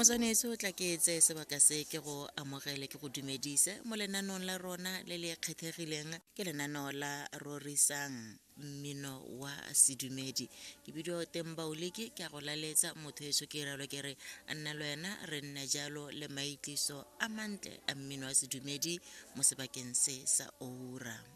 Moswanetsi o tla ke etse sebaka se ke go amogele ke go dumedise mo lenanong la rona le le kgethegileng ke lenaneo la Rorisang mmino wa sedumedi. Ke bidio teng Baoleki ke a go laletsa motho eso ke ralo ke re a nna le wena re nna jalo le maitliso a mantle a mmino wa sedumedi mo sebakeng se sa ora.